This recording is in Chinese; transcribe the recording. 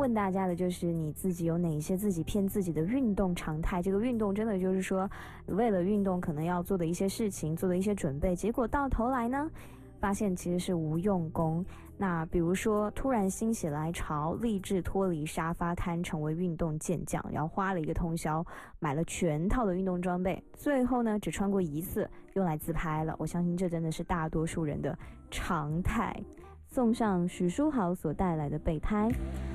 问大家的就是你自己有哪一些自己骗自己的运动常态。这个运动真的就是说，为了运动可能要做的一些事情，做的一些准备，结果到头来呢，发现其实是无用功。那比如说突然心血来潮，立志脱离沙发摊，成为运动健将，然后花了一个通宵买了全套的运动装备，最后呢只穿过一次，用来自拍了。我相信这真的是大多数人的常态。送上许书豪所带来的备胎。